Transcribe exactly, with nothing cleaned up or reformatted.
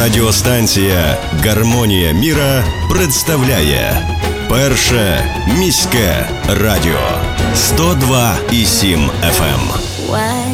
Радіостанція «Гармонія міра» представляє Перше міське радіо сто два і сім еф ем. Why